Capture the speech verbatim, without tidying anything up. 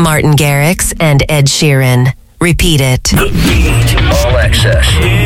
Martin Garrix and Ed Sheeran. Repeat it. The Beat. All access.